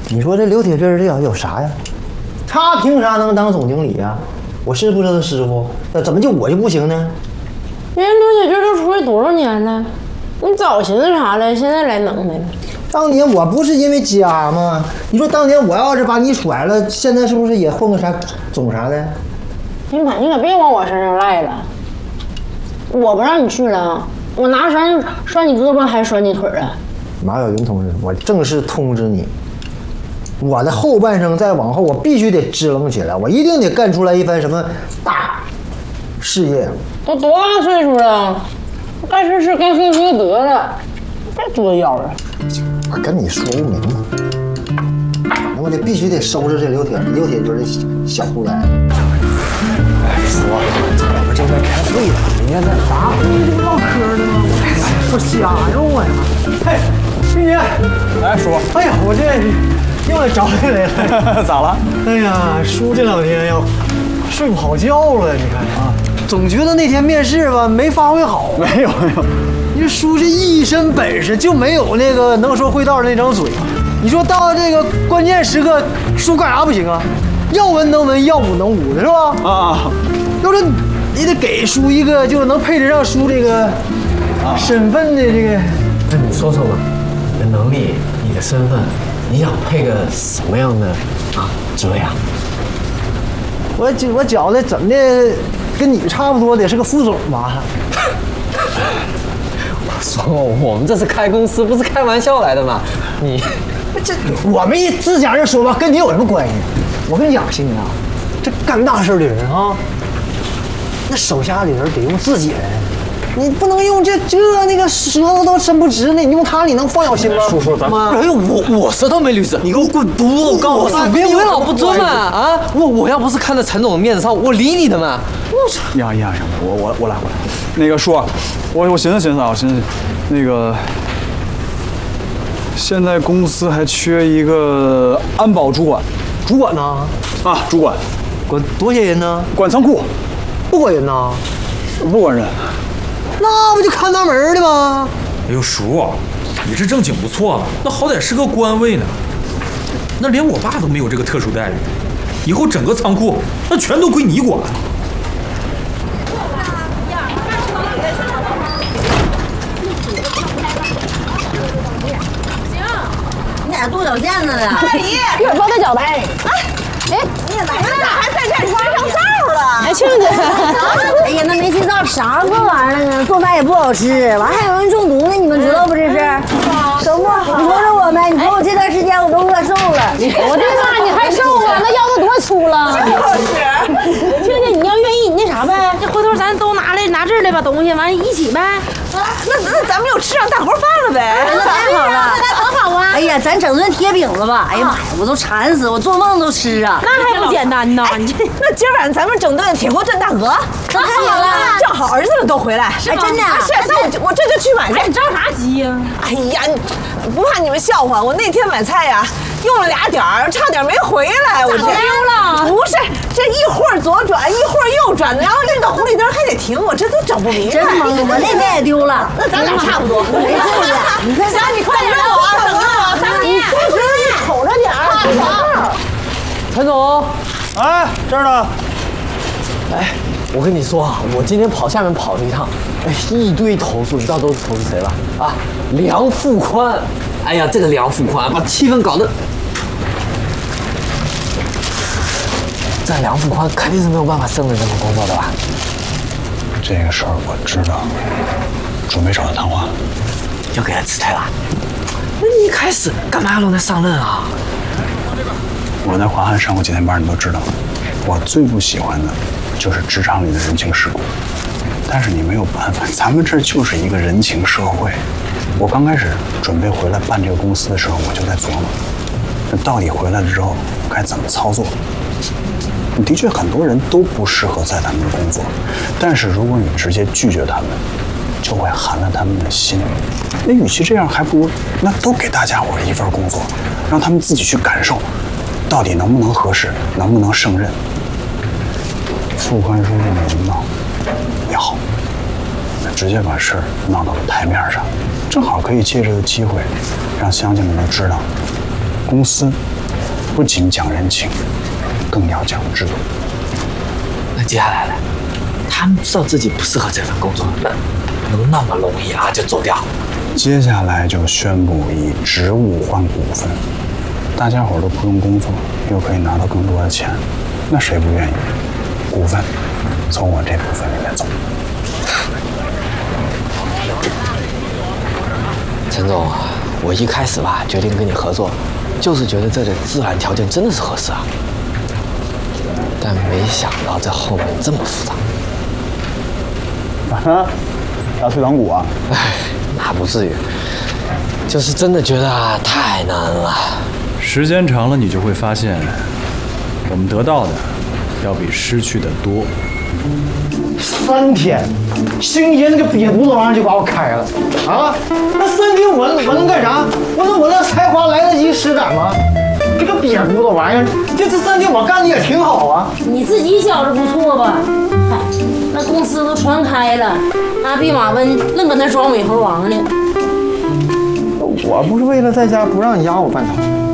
你说这刘铁军这有啥呀？他凭啥能当总经理啊？我是不是他师傅？那怎么就我就不行呢？ 人刘铁军都出来多少年了，你早寻思啥了？现在来能耐了？ 当年我不是因为家吗？你说当年我要是把你甩了，现在是不是也混个啥总啥的？ 你妈，你可别往我身上赖了。我不让你去了，我拿绳拴你胳膊还是拴你腿啊？ 马小云同志，我正式通知你，我的后半生再往后，我必须得支棱起来，我一定得干出来一番什么大事业。 都多大岁数了？该说是该说说得了，别作妖啊！ 我跟你说不明白，我必须得收拾这刘铁军的小胡来。哎，叔，我们正在开会呢，人家在啥会这唠嗑呢吗？我瞎肉呀！哎，玉姐， 哎，叔， 哎呀，我这又来找你来了。 咋了？ 哎呀，叔这两天呀，睡不好觉了，你看啊，总觉得那天面试吧没发挥好。 没有。 你说叔这一身本事，就没有那个能说会道的那张嘴。你说到这个关键时刻，叔干啥不行啊？要文能文，要武能武的是吧？ 啊， 要是你得给叔一个就能配得上叔这个身份的这个。 那你说说吧，你的能力，你的身份，你想配个什么样的职位啊？ 我觉得怎么的，跟你差不多，得是个副总吧。 我说我们这是开公司，不是开玩笑来的嘛。你这我们自家人说吧，跟你有什么关系？我跟你讲，心啊，这干大事的人啊，那手下的人得用自己人，你不能用那个舌头都伸不直呢，你用他你能放小心吗？ 叔，咱哎呦，我舌头没捋直， 你给我滚犊子！我告诉你， 别为老不尊嘛啊！我要不是看在陈总的面子上，我理你的嘛。 呀，我来。那个叔，我寻思啊，那个现在公司还缺一个安保主管。 主管呢？ 啊，主管， 管多些人呢？ 管仓库， 不管人呢？ 不管人。 那不就看大门的吗？ 哎呦，叔，你这正经不错了，那好歹是个官位呢。那连我爸都没有这个特殊待遇，以后整个仓库那全都归你管。 你俩剁脚腱子的？ 阿姨，一会儿包带脚的。哎， 你也来了，还在这穿上哨了？ 哎，庆子。 哎呀，那煤气灶啥破玩意儿呢？做饭也不好吃，完还有人中毒呢，你们知道不？这是。等不，你说说我们，你说我这段时间我都饿瘦了。 我的妈，你还瘦啊？那腰子多粗了！庆庆，你要愿意，你那啥呗，这回头咱都拿这儿来把东西，完一起呗。 那咱们就吃上大锅饭了呗。那太好了， 那多好啊！ 哎呀，咱整顿铁饼子吧！哎呀妈呀，我都馋死，我做梦都吃啊！ 那还不简单呢？你这那今晚上咱们整顿铁锅炖大鹅， 太好了， 正好儿子们都回来。 哎，真的， 是，我这就去买去。 你着啥急呀？ 哎呀，不怕你们笑话，我那天买菜呀，用了俩点儿，差点没回来。我这丢了？ 不是，这一会儿左转，一会儿右转，然后遇到红绿灯还得停，我这都整不明白。 真懵，我那天也丢了。 那咱俩差不多。没错呀，你看，行，你快点让我啊，等着我，大姨，你瞅着点儿。 陈总， 哎，这儿呢。 哎，我跟你说啊，我今天跑厦门跑了一趟，哎，一堆投诉，你知道都是投诉谁吧？啊，梁富宽。哎呀，这个梁富宽把气氛搞得，这梁富宽肯定是没有办法胜任这份工作的吧？ 这个事儿我知道，准备找他谈话。 就给他辞退了。那你一开始干嘛要让他上任啊？ 我在华汉上过几天班，你都知道，我最不喜欢的就是职场里的人情世故。但是你没有办法，咱们这就是一个人情社会。我刚开始准备回来办这个公司的时候，我就在琢磨，那到底回来了之后该怎么操作。的确，很多人都不适合在咱们这工作，但是如果你直接拒绝他们，就会寒了他们的心。那与其这样，还不如那都给大家伙一份工作，让他们自己去感受，到底能不能合适，能不能胜任。傅宽叔这么一闹也好，那直接把事儿闹到了台面上，正好可以借这个机会，让乡亲们都知道，公司不仅讲人情，更要讲制度。 那接下来呢？他们知道自己不适合这份工作，能那么容易啊就走掉？ 接下来就宣布以职务换股份，大家伙都不用工作，又可以拿到更多的钱，那谁不愿意？股份从我这部分里面走。 陈总，我一开始吧决定跟你合作，就是觉得这里自然条件真的是合适啊，但没想到这后面这么复杂。 啊？要退团股啊？ 哎，那不至于，就是真的觉得太难了。 时间长了，你就会发现，我们得到的要比失去的多。 3天，星爷那个瘪犊子玩意儿就把我开了啊！那3天我能干啥？我那才华来得及施展吗？这个瘪犊子玩意儿，这3天我干的也挺好啊。 你自己觉着不错吧？嗨，那公司都传开了，弼马温愣搁那装美猴王呢。 我不是为了在家不让你压我半场。